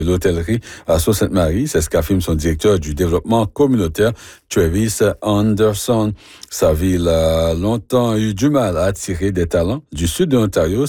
l'hôtellerie à Sault-Sainte-Marie. C'est ce qu'affirme son directeur du développement communautaire, Travis Anderson. Sa ville a longtemps eu du mal à attirer des talents du sud de l'Ontario.